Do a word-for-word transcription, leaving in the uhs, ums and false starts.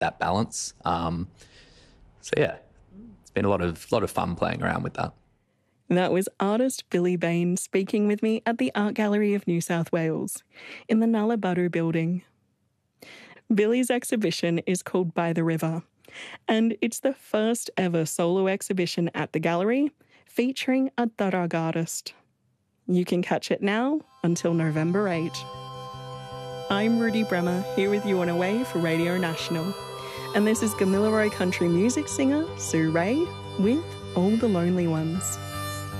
that balance. Um, so yeah, it's been a lot of lot of fun playing around with that. That was artist Billy Bain speaking with me at the Art Gallery of New South Wales in the Nullarbudder building. Billy's exhibition is called By the River, and it's the first ever solo exhibition at the gallery featuring a Darug artist. You can catch it now until November eighth. I'm Rudy Bremer, here with you on A Way for Radio National, and this is Gamilaroi country music singer Sue Ray with All the Lonely Ones.